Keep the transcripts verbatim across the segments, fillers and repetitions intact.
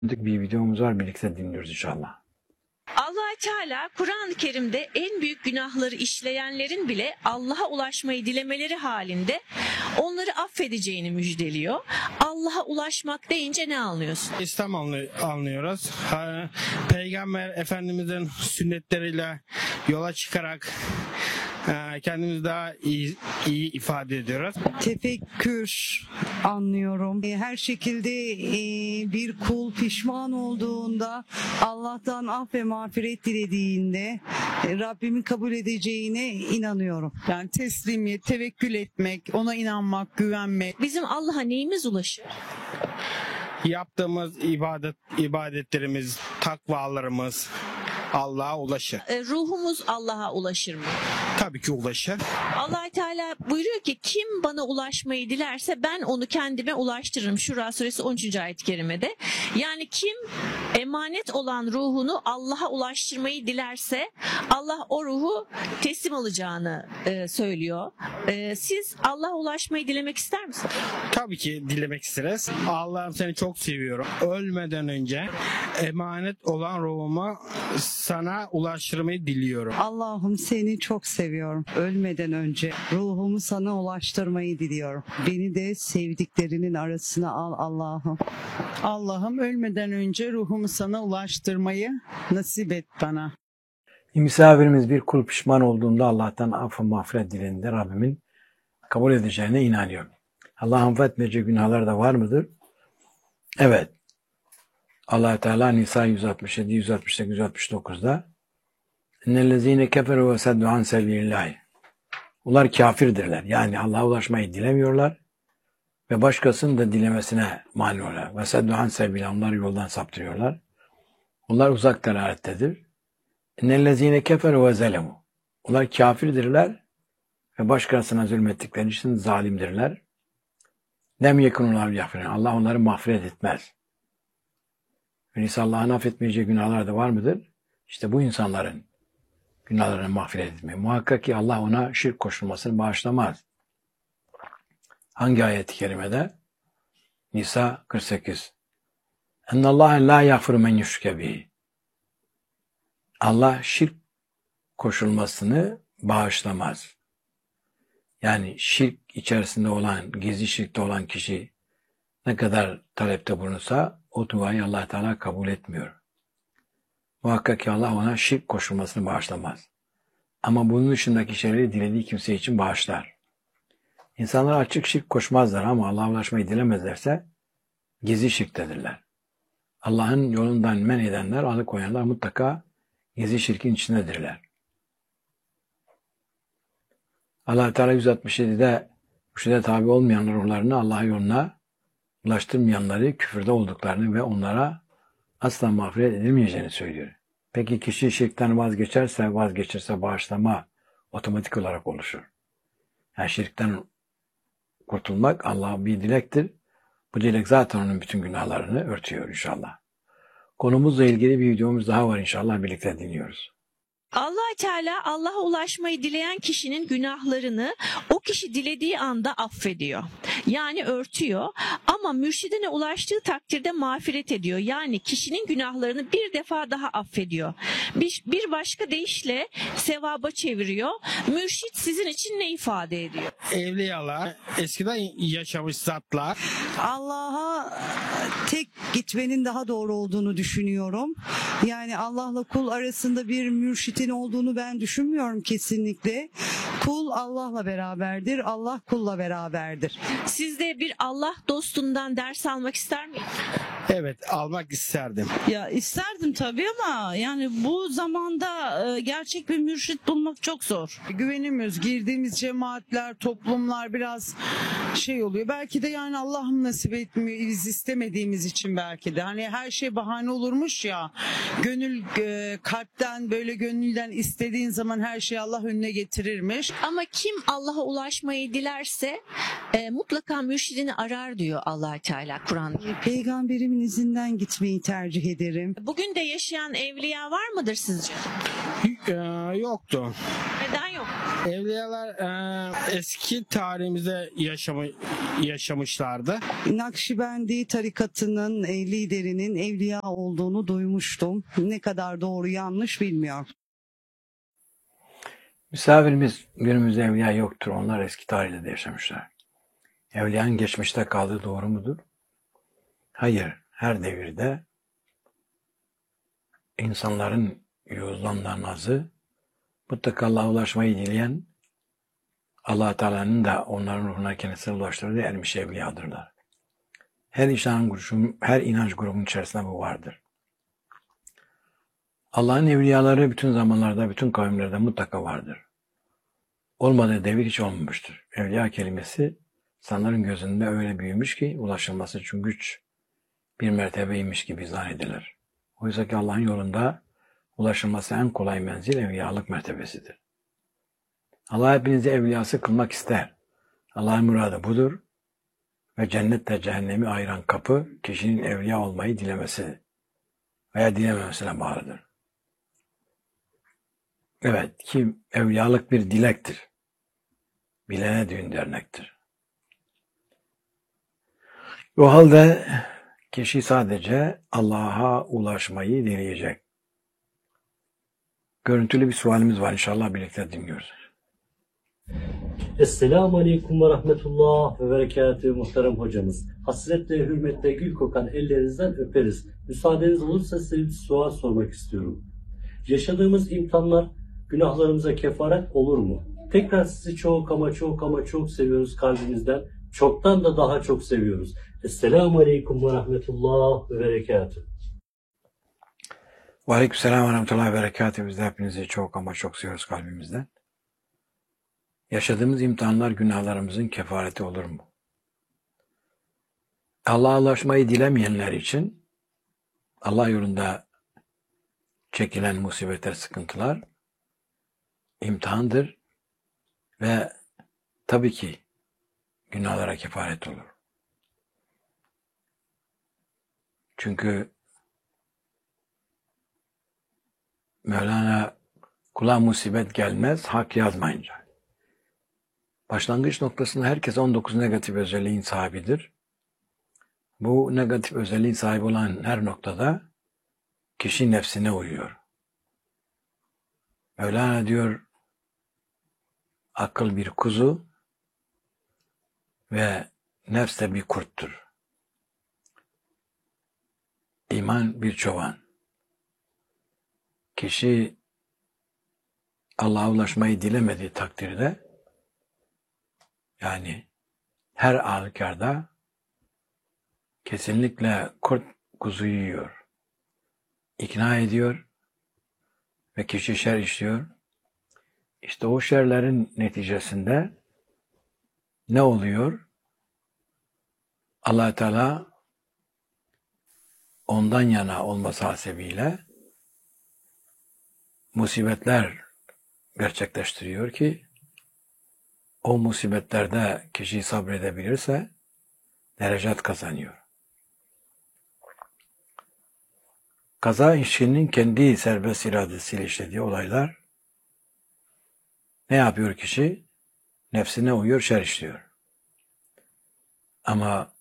Bir videomuz var, birlikte dinliyoruz inşallah. Allah-u Teala Kur'an-ı Kerim'de en büyük günahları işleyenlerin bile Allah'a ulaşmayı dilemeleri halinde onları affedeceğini müjdeliyor. Allah'a ulaşmak deyince ne anlıyorsun? İslam anlıyoruz. Ha, Peygamber Efendimizin sünnetleriyle yola çıkarak kendimizi daha iyi, iyi ifade ediyoruz. Tefekkür anlıyorum. Her şekilde bir kul pişman olduğunda, Allah'tan af ve mağfiret dilediğinde Rabbimin kabul edeceğine inanıyorum. Yani teslimiyet, tevekkül etmek, ona inanmak, güvenmek. Bizim Allah'a neyimiz ulaşır? Yaptığımız ibadet ibadetlerimiz, takvalarımız Allah'a ulaşır. E, ruhumuz Allah'a ulaşır mı? Tabii ki ulaşır. Allah Teala buyuruyor ki kim bana ulaşmayı dilerse ben onu kendime ulaştırırım. Şura suresi on üçüncü ayet-i kerimede. Yani kim emanet olan ruhunu Allah'a ulaştırmayı dilerse Allah o ruhu teslim alacağını e, söylüyor. E, siz Allah'a ulaşmayı dilemek ister misiniz? Tabii ki dilemek isteriz. Allah'ım seni çok seviyorum. Ölmeden önce emanet olan ruhumu sana ulaştırmayı diliyorum. Allah'ım seni çok seviyorum. Ölmeden önce ruhumu sana ulaştırmayı diliyorum. Beni de sevdiklerinin arasına al Allah'ım. Allah'ım ölmeden önce ruhumu sana ulaştırmayı nasip et bana. Misafirimiz bir kul pişman olduğunda Allah'tan affı mağfiret dilediğinde Rabbimin kabul edeceğine inanıyor. Allah'ın affetmeyeceği günahlar da var mıdır? Evet. Allah Teala Nisa yüz altmış yedi, yüz altmış sekiz, yüz altmış dokuz'da "İnnellezîne keferû ve seddû an sebîlillâhi." Onlar kafirdirler. Yani Allah'a ulaşmayı dilemiyorlar ve başkasının da dilemesine mani oluyorlar. Ve seddû an sebîlillâhi. Onlar yoldan saptırıyorlar. Onlar uzak delalettedir. İnnellezîne keferû ve zelemû. Onlar kafirdirler ve başkasına zulmettikleri için zalimdirler. Lem yekunû yagfirûn. Allah onları mağfiret etmez. Öyleyse Allah'ın affetmeyeceği günahlar da var mıdır? İşte bu insanların günahlarını mağfiret etmeyi. Muhakkak ki Allah ona şirk koşulmasını bağışlamaz. Hangi ayet-i kerimede? Nisa kırk sekiz. Ennallâhe lâ yagfiru men yüşrike bihi. Allah şirk koşulmasını bağışlamaz. Yani şirk içerisinde olan, gizli şirkte olan kişi ne kadar talepte bulunursa o duayı Allah Teala kabul etmiyor. Muhakkak ki Allah ona şirk koşulmasını bağışlamaz. Ama bunun dışındaki şeyleri dilediği kimse için bağışlar. İnsanlar açık şirk koşmazlar ama Allah'a ulaşmayı dilemezlerse gizli şirktedirler. Allah'ın yolundan men edenler, alıkoyanlar mutlaka gizli şirkin içindedirler. Allah Teala yüz altmış yedi'de mürşide tabi olmayan ruhlarını Allah'a yoluna ulaştırmayanları küfürde olduklarını ve onlara asla mağfiret edilmeyeceğini söylüyor. Peki kişi şirkten vazgeçerse, vazgeçirse bağışlama otomatik olarak oluşur. Yani şirkten kurtulmak Allah'a bir dilektir. Bu dilek zaten onun bütün günahlarını örtüyor inşallah. Konumuzla ilgili bir videomuz daha var inşallah, birlikte dinliyoruz. Allah Teala Allah'a ulaşmayı dileyen kişinin günahlarını o kişi dilediği anda affediyor. Yani örtüyor ama mürşidine ulaştığı takdirde mağfiret ediyor. Yani kişinin günahlarını bir defa daha affediyor. Bir, bir başka deyişle sevaba çeviriyor. Mürşid sizin için ne ifade ediyor? Evliyalar, eskiden yaşamış zatlar. Allah'a tek gitmenin daha doğru olduğunu düşünüyorum. Yani Allah'la kul arasında bir mürşitin olduğunu ben düşünmüyorum kesinlikle. Kul Allah'la beraberdir, Allah kulla beraberdir. Siz de bir Allah dostundan ders almak ister miydiniz? Evet, almak isterdim. Ya isterdim tabii ama yani bu zamanda e, gerçek bir mürşit bulmak çok zor. Güvenemiyoruz. Girdiğimiz cemaatler, toplumlar biraz şey oluyor. Belki de yani Allah'ım nasip etmiyor, biz istemediğimiz için belki de. Hani her şey bahane olurmuş ya. Gönül e, kalpten böyle gönülden istediğin zaman her şeyi Allah önüne getirirmiş. Ama kim Allah'a ulaşmayı dilerse e, mutlaka mürşidini arar diyor Allah Teala Kur'an'da. Peygamberimin izinden gitmeyi tercih ederim. Bugün de yaşayan evliya var mıdır sizce? Ee, yoktu. Neden yok? Evliyalar e, eski tarihimizde yaşamı, yaşamışlardı. Nakşibendi tarikatının e, liderinin evliya olduğunu duymuştum. Ne kadar doğru yanlış bilmiyorum. Misafirimiz günümüzde evliya yoktur. Onlar eski tarihte de yaşamışlar. Evliyanın geçmişte kaldığı doğru mudur? Hayır. Her devirde insanların yozlandan azı mutlaka Allah'a ulaşmayı dileyen, Allah Teala'nın da onların ruhuna kendisine ulaştırdığı ermiş evliyadırlar. Her insan grubun, her inanç grubunun içerisinde bu vardır. Allah'ın evliyaları bütün zamanlarda, bütün kavimlerde mutlaka vardır. Olmadığı devir hiç olmamıştır. Evliya kelimesi insanların gözünde öyle büyümüş ki ulaşılması için güç bir mertebeymiş gibi zannedilir. Oysa ki Allah'ın yolunda ulaşılması en kolay menzil evliyalık mertebesidir. Allah hepinizi evliyası kılmak ister. Allah'ın muradı budur ve cennetle cehennemi ayıran kapı kişinin evliya olmayı dilemesi veya dilememesine bağlıdır. Evet, ki evliyalık bir dilektir. Bilene düğün dernektir. O halde kişi sadece Allah'a ulaşmayı dileyecek. Görüntülü bir sualimiz var. İnşallah birlikte dinliyoruz. Esselamu Aleyküm ve Rahmetullah ve Berekatühü muhterem hocamız. Hasretle, hürmetle gül kokan ellerinizden öperiz. Müsaadeniz olursa size bir sual sormak istiyorum. Yaşadığımız imtihanlar günahlarımıza kefaret olur mu? Tekrar sizi çok ama çok ama çok seviyoruz kalbimizden. Çoktan da daha çok seviyoruz. Esselamu Aleyküm ve Rahmetullah ve Berekatühü. Ve Aleykümselam ve Rahmetullah ve Berekatühü. Biz de hepinizi çok ama çok seviyoruz kalbimizden. Yaşadığımız imtihanlar günahlarımızın kefareti olur mu? Allah'a ulaşmayı dilemeyenler için Allah yolunda çekilen musibetler, sıkıntılar imtihandır ve tabii ki günahlara kefaret olur. Çünkü Mevlana kula musibet gelmez hak yazmayınca. Başlangıç noktasında herkes on dokuz negatif özelliğin sahibidir. Bu negatif özelliğin sahibi olan her noktada kişi nefsine uyuyor. Mevlana diyor, akıl bir kuzu ve nefs de bir kurttur. İman bir çoban. Kişi Allah'a ulaşmayı dilemediği takdirde, yani her halükarda kesinlikle kurt kuzuyu yiyor. İkna ediyor ve kişi şer işliyor. İşte o şerlerin neticesinde ne oluyor? Allah Teala ondan yana olması hasebiyle musibetler gerçekleştiriyor ki o musibetlerde kişi sabredebilirse derecat kazanıyor. Kaza kişinin kendi serbest iradesiyle işlediği olaylar. Ne yapıyor kişi? Nefsine uyuyor, şer işliyor. Ama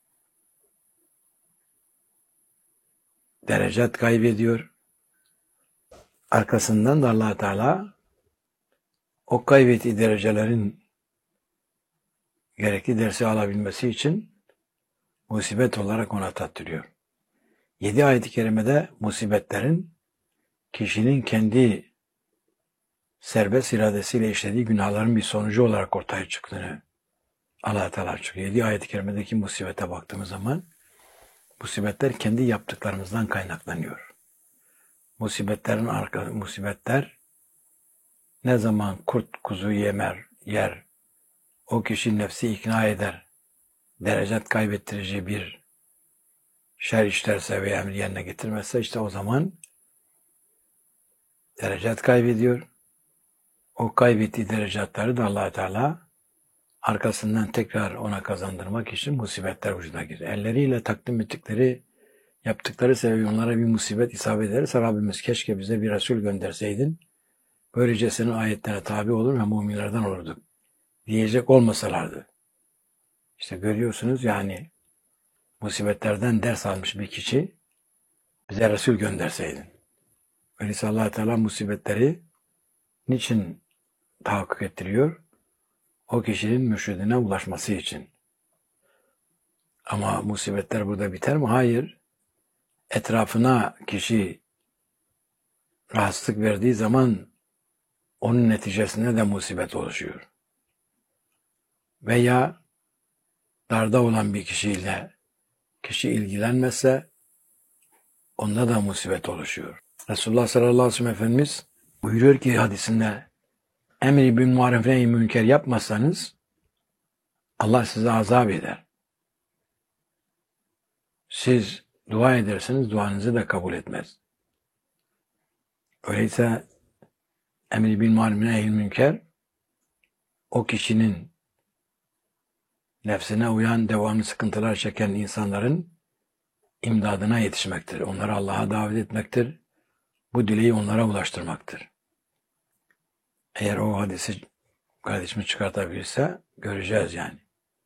derecat kaybediyor. Arkasından da Allah Teala o kaybettiği derecelerin gerekli dersi alabilmesi için musibet olarak ona tattırıyor. Yedi ayet-i kerimede musibetlerin kişinin kendi serbest iradesiyle işlediği günahların bir sonucu olarak ortaya çıktığını Allah Teala çıkıyor. Yedi ayet-i kerimedeki musibete baktığımız zaman musibetler kendi yaptıklarımızdan kaynaklanıyor. Musibetlerin arka, musibetler ne zaman kurt kuzu yemer, yer, o kişi nefsi ikna eder, derecat kaybettirici bir şer işlerse veya emri yerine getirmezse işte o zaman derecat kaybediyor. O kaybettiği derecatları da Allah Teala arkasından tekrar ona kazandırmak için musibetler vücuda girer. Elleriyle takdim ettikleri, yaptıkları sebebi onlara bir musibet isabet ederse Rabbimiz keşke bize bir Resul gönderseydin. Böylece senin ayetlerine tabi olur ve müminlerden olurduk diyecek olmasalardı. İşte görüyorsunuz yani musibetlerden ders almış bir kişi bize Resul gönderseydin. Öyleyse Allah Teala musibetleri niçin tahakkuk ettiriyor? O kişinin mürşidine ulaşması için. Ama musibetler burada biter mi? Hayır. Etrafına kişi rahatsızlık verdiği zaman onun neticesinde de musibet oluşuyor. Veya darda olan bir kişiyle kişi ilgilenmezse onda da musibet oluşuyor. Resulullah sallallahu aleyhi ve sellem Efendimiz buyuruyor ki hadisinde emri bil maruf nehy münker yapmazsanız Allah size azap eder. Siz dua ederseniz duanızı da kabul etmez. Öyleyse emri bil maruf nehy münker o kişinin nefsine uyan, devamlı sıkıntılar çeken insanların imdadına yetişmektir. Onları Allah'a davet etmektir. Bu dileği onlara ulaştırmaktır. Eğer o hadisi kardeşimiz çıkartabilirse göreceğiz yani.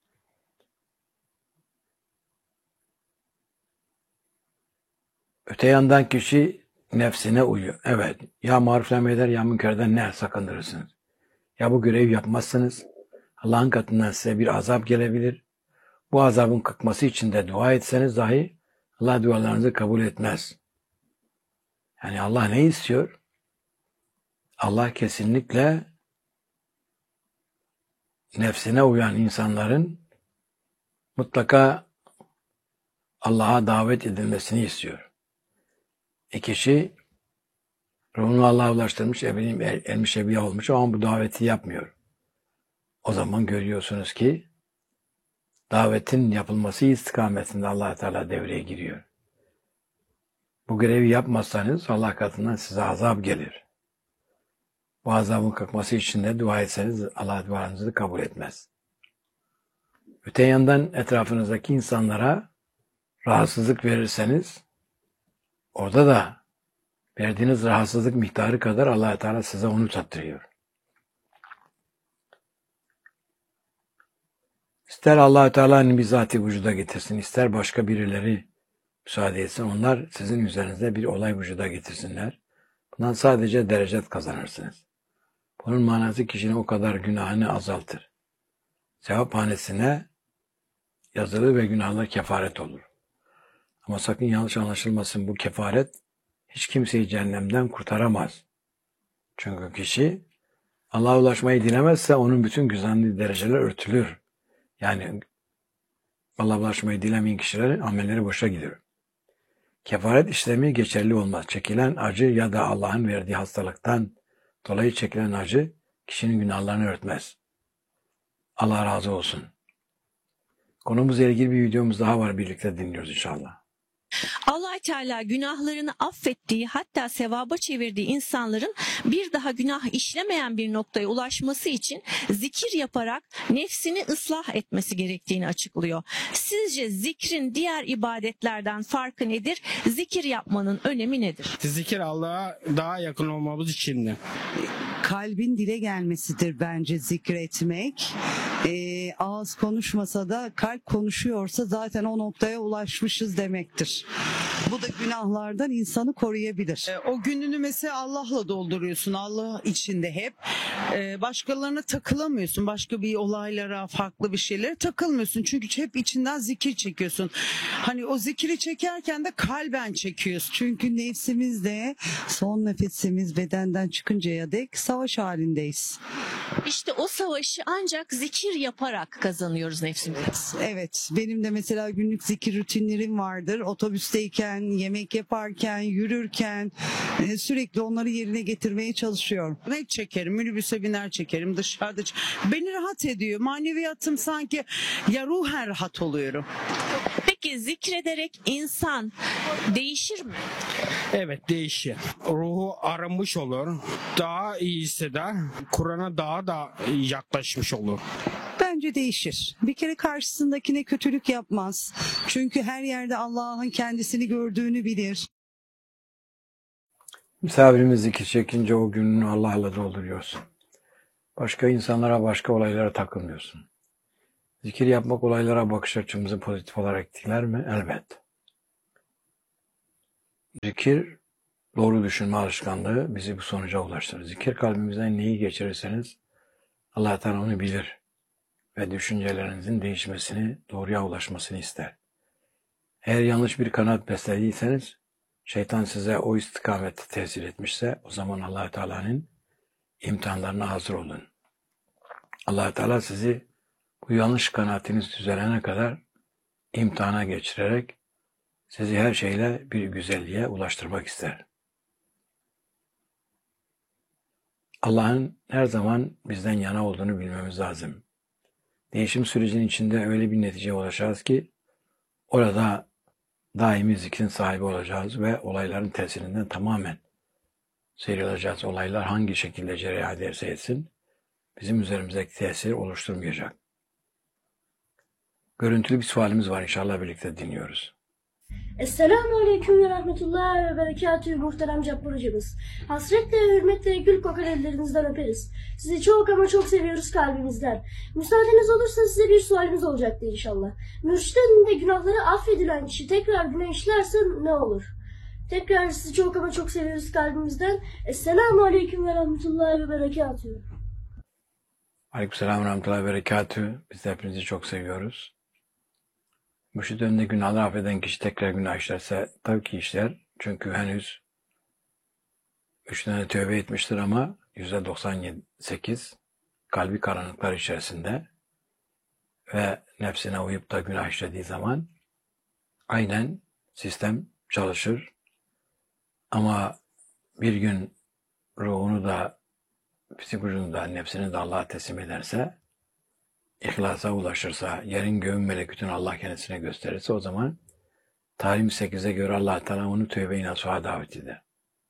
Öte yandan kişi nefsine uyuyor. Evet, ya maruf eder ya münkerden ne sakındırırsınız. Ya bu görevi yapmazsınız. Allah'ın katından size bir azap gelebilir. Bu azabın kalkması için de dua etseniz dahi Allah dualarınızı kabul etmez. Yani Allah ne istiyor? Allah kesinlikle nefsine uyan insanların mutlaka Allah'a davet edilmesini istiyor. E kişi ruhunu Allah'a ulaştırmış, ebediyim elmiş ebiya olmuş ama bu daveti yapmıyor. O zaman görüyorsunuz ki davetin yapılması istikametinde Allah Teala devreye giriyor. Bu görevi yapmazsanız Allah katından size azap gelir. Bu azabın kalkması için de dua etseniz Allah duanızı kabul etmez. Öte yandan etrafınızdaki insanlara rahatsızlık verirseniz orada da verdiğiniz rahatsızlık miktarı kadar Allah Teala size onu tattırıyor. İster Allah Teala'nın bizzati vücuda getirsin, ister başka birileri müsaade etsin, onlar sizin üzerinizde bir olay vücuda getirsinler. Bundan sadece derecet kazanırsınız. Bunun manası kişinin o kadar günahını azaltır. Sevaphanesine yazılı ve günahlar kefaret olur. Ama sakın yanlış anlaşılmasın, bu kefaret hiç kimseyi cehennemden kurtaramaz. Çünkü kişi Allah'a ulaşmayı dilemezse onun bütün güzelliği dereceler örtülür. Yani Allah'a ulaşmayı dilemeyen kişilerin amelleri boşa gidiyor. Kefaret işlemi geçerli olmaz. Çekilen acı ya da Allah'ın verdiği hastalıktan dolayı çekilen acı kişinin günahlarını örtmez. Allah razı olsun. Konumuzla ilgili bir videomuz daha var, birlikte dinliyoruz inşallah. Allah Teala günahlarını affettiği, hatta sevaba çevirdiği insanların bir daha günah işlemeyen bir noktaya ulaşması için zikir yaparak nefsini ıslah etmesi gerektiğini açıklıyor. Sizce zikrin diğer ibadetlerden farkı nedir? Zikir yapmanın önemi nedir? Zikir Allah'a daha yakın olmamız içindir. Kalbin dile gelmesidir bence zikretmek. Ee, ağız konuşmasa da kalp konuşuyorsa zaten o noktaya ulaşmışız demektir. Bu da günahlardan insanı koruyabilir. E, O gününü mesela Allah'la dolduruyorsun. Allah içinde hep. E, Başkalarına takılamıyorsun. Başka bir olaylara, farklı bir şeylere takılmıyorsun. Çünkü hep içinden zikir çekiyorsun. Hani o zikiri çekerken de kalben çekiyorsun. Çünkü nefsimizde son nefesimiz bedenden çıkıncaya dek savaş halindeyiz. İşte o savaşı ancak zikir yaparak kazanıyoruz nefsimize. Evet, benim de mesela günlük zikir rutinlerim vardır. Otobüsteyken, yemek yaparken, yürürken e, sürekli onları yerine getirmeye çalışıyorum. Ne çekerim, minibüse biner çekerim, dışarıda çekerim. Beni rahat ediyor. Maneviyatım sanki ya ruhen rahat oluyorum. Peki zikrederek insan değişir mi? Evet, değişir. Ruhu arınmış olur. Daha iyi hisseder. Kur'an'a daha da yaklaşmış olur. Bence değişir. Bir kere karşısındakine kötülük yapmaz. Çünkü her yerde Allah'ın kendisini gördüğünü bilir. Misafirimiz zikir çekince o gününü Allah'la dolduruyorsun. Başka insanlara, başka olaylara takılmıyorsun. Zikir yapmak olaylara bakış açımızı pozitif olarak etkiler mi? Elbet. Zikir, doğru düşünme alışkanlığı bizi bu sonuca ulaştırır. Zikir kalbimizden neyi geçirirseniz Allah Teala onu bilir ve düşüncelerinizin değişmesini, doğruya ulaşmasını ister. Eğer yanlış bir kanaat beslediyseniz, şeytan size o istikamette tesir etmişse, o zaman Allah Teala'nın imtihanlarına hazır olun. Allah Teala sizi bu yanlış kanaatiniz düzelene kadar imtihana geçirerek sizi her şeyle bir güzelliğe ulaştırmak ister. Allah'ın her zaman bizden yana olduğunu bilmemiz lazım. Değişim sürecinin içinde öyle bir neticeye ulaşacağız ki orada daimi zikrin sahibi olacağız ve olayların tesirinden tamamen sıyrılacağız. Olaylar hangi şekilde cereyan ederse etsin bizim üzerimizdeki tesir oluşturmayacak. Görüntülü bir sualimiz var, inşallah birlikte dinliyoruz. Esselamu Aleyküm ve Rahmetullahi ve Berekatühü muhterem Cabbar hocamız. Hasretle ve hürmetle gül kokar ellerinizden öperiz. Sizi çok ama çok seviyoruz kalbimizden. Müsaadeniz olursa size bir sualimiz olacaktı inşallah. Mürşidin de günahları affedilen kişi tekrar günah işlerse ne olur? Tekrar sizi çok ama çok seviyoruz kalbimizden. Esselamu Aleyküm ve Rahmetullahi ve Berekatühü. Aleykümselam ve Rahmetullahi ve Berekatühü. Biz de hepinizi çok seviyoruz. Mürşid önünde günahları affeden kişi tekrar günah işlerse tabii ki işler. Çünkü henüz üç tane tövbe etmiştir ama yüzde doksan sekiz kalbi karanlıklar içerisinde ve nefsine uyup da günah işlediği zaman aynen sistem çalışır. Ama bir gün ruhunu da psikolojisini da nefsini de Allah'a teslim ederse, İhlasa ulaşırsa, yerin göğün melekutunu Allah kendisine gösterirse o zaman Talim sekize göre Allah Teala onu tövbe-i nasuha davet eder.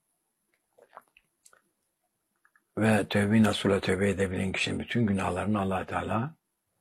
Ve tövbe-i nasuhla tövbe edebilen kişinin bütün günahlarını Allah Teala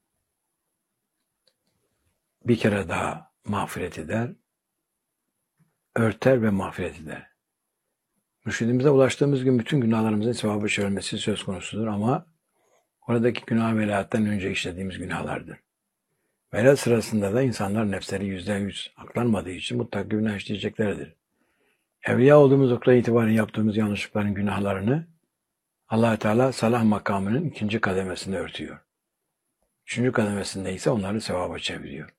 bir kere daha mağfiret eder, örter ve mağfiret eder. Mürşidimize ulaştığımız gün bütün günahlarımızın sevabı çevrilmesi söz konusudur ama oradaki günah velayattan önce işlediğimiz günahlardır. Velayat sırasında da insanlar nefsleri yüzde yüz aklanmadığı için mutlaka günah işleyeceklerdir. Evliya olduğumuz noktada itibaren yaptığımız yanlışlıkların günahlarını Allah Teala salah makamının ikinci kademesinde örtüyor. Üçüncü kademesinde ise onları sevaba çeviriyor.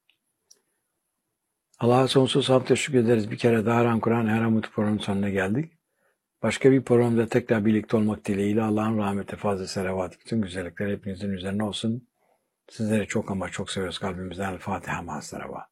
Allah'a sonsuz hamd teşekkür ederiz. Bir kere daha Ran Kur'an Eramut programının sonuna geldik. Başka bir programda tekrar birlikte olmak dileğiyle Allah'ın rahmeti, fazla selavatı, bütün güzellikler hepinizin üzerine olsun. Sizleri çok ama çok seviyoruz kalbimizden. El Fatiha ma'as-salava.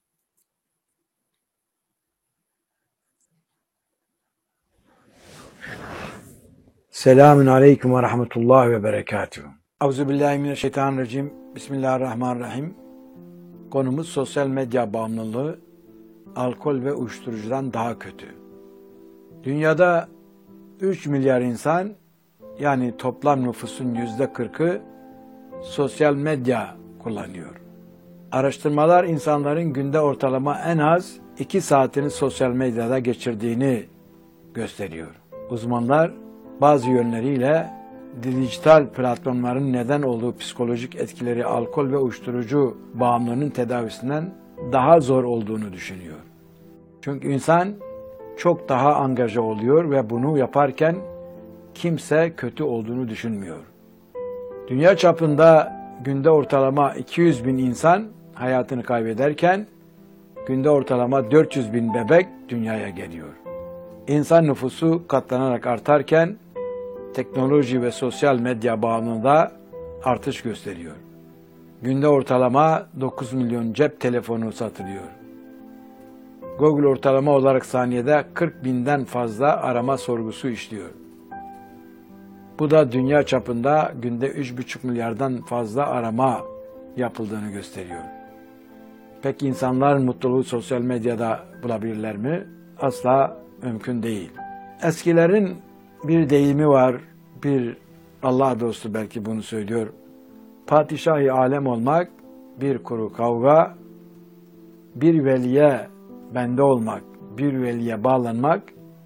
Selamun aleyküm ve rahmetullahi ve berekatuhu. Euzubillahimineşşeytanirracim. Bismillahirrahmanirrahim. Konumuz sosyal medya bağımlılığı, alkol ve uyuşturucudan daha kötü. Dünyada üç milyar insan, yani toplam nüfusun yüzde kırkı sosyal medya kullanıyor. Araştırmalar insanların günde ortalama en az iki saatini sosyal medyada geçirdiğini gösteriyor. Uzmanlar bazı yönleriyle dijital platformların neden olduğu psikolojik etkileri alkol ve uyuşturucu bağımlılığının tedavisinden daha zor olduğunu düşünüyor. Çünkü insan çok daha angaja oluyor ve bunu yaparken kimse kötü olduğunu düşünmüyor. Dünya çapında günde ortalama iki yüz bin insan hayatını kaybederken günde ortalama dört yüz bin bebek dünyaya geliyor. İnsan nüfusu katlanarak artarken teknoloji ve sosyal medya bağımlılığında artış gösteriyor. Günde ortalama dokuz milyon cep telefonu satılıyor. Google ortalama olarak saniyede kırk binden fazla arama sorgusu işliyor. Bu da dünya çapında günde üç buçuk milyardan fazla arama yapıldığını gösteriyor. Peki insanların mutluluğu sosyal medyada bulabilirler mi? Asla mümkün değil. Eskilerin bir deyimi var, bir Allah dostu belki bunu söylüyor. Padişah-ı alem olmak, bir kuru kavga, bir veliye bende olmak, bir veliye bağlanmak,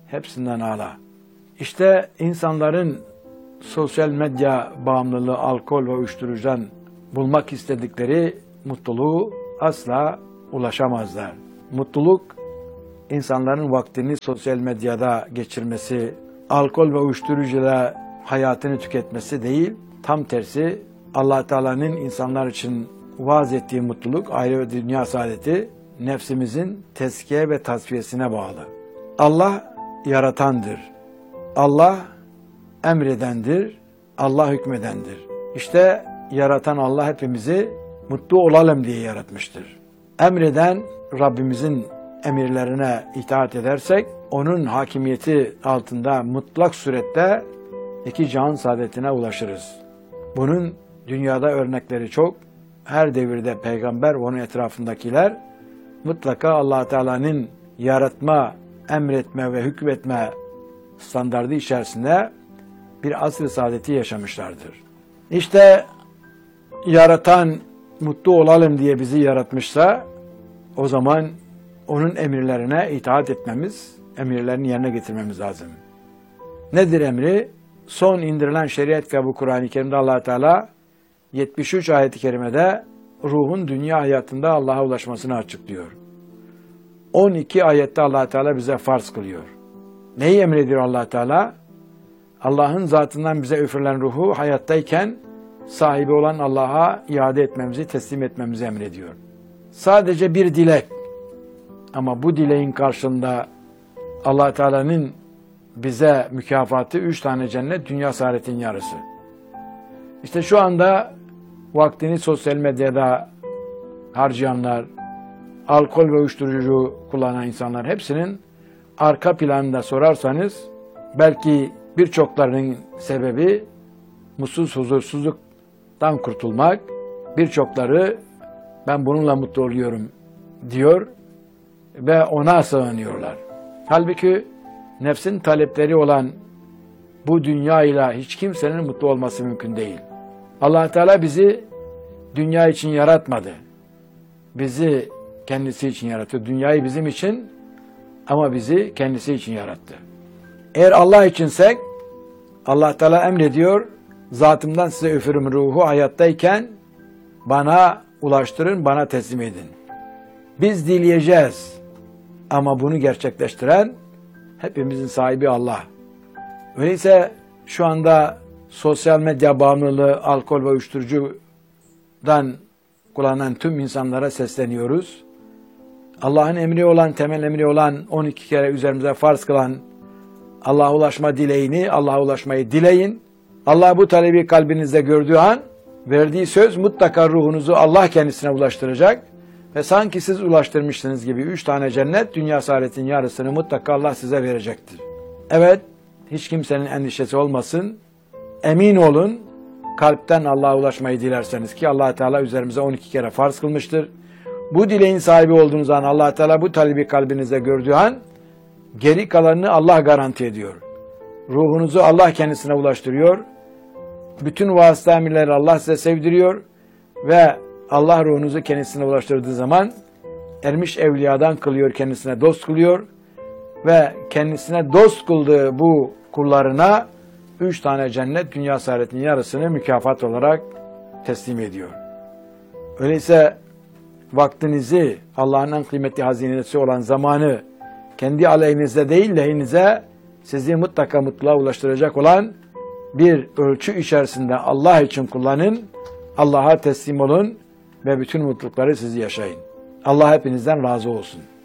hepsinden âlâ. İşte insanların sosyal medya bağımlılığı, alkol ve uyuşturucudan bulmak istedikleri mutluluğu asla ulaşamazlar. Mutluluk, insanların vaktini sosyal medyada geçirmesi, alkol ve uyuşturucuyla hayatını tüketmesi değil, tam tersi Allah Teala'nın insanlar için vaaz ettiği mutluluk, ahiret ve dünya saadeti, nefsimizin tezkiye ve tasfiyesine bağlı. Allah yaratandır. Allah emredendir. Allah hükmedendir. İşte yaratan Allah hepimizi mutlu olalım diye yaratmıştır. Emreden Rabbimizin emirlerine itaat edersek, onun hakimiyeti altında mutlak surette iki cihan saadetine ulaşırız. Bunun dünyada örnekleri çok. Her devirde peygamber ve onun etrafındakiler mutlaka Allah Teala'nın yaratma, emretme ve hükmetme standardı içerisinde bir asr-ı saadeti yaşamışlardır. İşte yaratan mutlu olalım diye bizi yaratmışsa, o zaman onun emirlerine itaat etmemiz, emirlerini yerine getirmemiz lazım. Nedir emri? Son indirilen şeriat kitabı Kur'an-ı Kerim'de Allah Teala yetmiş üç ayet-i kerimede ruhun dünya hayatında Allah'a ulaşmasını açıklıyor. on iki ayette Allah Teala bize farz kılıyor. Neyi emrediyor Allah Teala? Allah'ın zatından bize üfürülen ruhu hayattayken sahibi olan Allah'a iade etmemizi, teslim etmemizi emrediyor. Sadece bir dilek. Ama bu dileğin karşılığında Allah Teala'nın bize mükafatı üç tane cennet, dünya saadetin yarısı. İşte şu anda vaktini sosyal medyada harcayanlar, alkol ve uyuşturucu kullanan insanlar hepsinin arka planında sorarsanız belki birçoklarının sebebi mutsuz, huzursuzluktan kurtulmak. Birçokları ben bununla mutlu oluyorum diyor ve ona sığınıyorlar. Halbuki nefsin talepleri olan bu dünyayla hiç kimsenin mutlu olması mümkün değil. Allah Teala bizi dünya için yaratmadı. Bizi kendisi için yarattı. Dünyayı bizim için ama bizi kendisi için yarattı. Eğer Allah içinsek Allah Teala emrediyor, zatımdan size üfürüm ruhu hayattayken bana ulaştırın, bana teslim edin. Biz dileyeceğiz ama bunu gerçekleştiren hepimizin sahibi Allah. Öyleyse şu anda sosyal medya bağımlılığı, alkol ve uyuşturucudan kullanan tüm insanlara sesleniyoruz. Allah'ın emri olan, temel emri olan, on iki kere üzerimize farz kılan Allah'a ulaşma dileğini, Allah'a ulaşmayı dileyin. Allah bu talebi kalbinizde gördüğü an, verdiği söz mutlaka ruhunuzu Allah kendisine ulaştıracak. Ve sanki siz ulaştırmışsınız gibi üç tane cennet, dünya saadetin yarısını mutlaka Allah size verecektir. Evet, hiç kimsenin endişesi olmasın. Emin olun, kalpten Allah'a ulaşmayı dilerseniz ki Allah Teala üzerimize on iki kere farz kılmıştır. Bu dileğin sahibi olduğunuz an Allah Teala bu talebi kalbinizde gördüğü an geri kalanını Allah garanti ediyor. Ruhunuzu Allah kendisine ulaştırıyor. Bütün vasıta emirleri Allah size sevdiriyor ve Allah ruhunuzu kendisine ulaştırdığı zaman ermiş evliyadan kılıyor, kendisine dost kılıyor ve kendisine dost kıldığı bu kullarına üç tane cennet, dünya saadetinin yarısını mükafat olarak teslim ediyor. Öyleyse vaktinizi, Allah'ın en kıymetli hazinesi olan zamanı kendi aleyhinizde değil lehinize sizi mutlaka mutluluğa ulaştıracak olan bir ölçü içerisinde Allah için kullanın, Allah'a teslim olun ve bütün mutlulukları sizi yaşayın. Allah hepinizden razı olsun.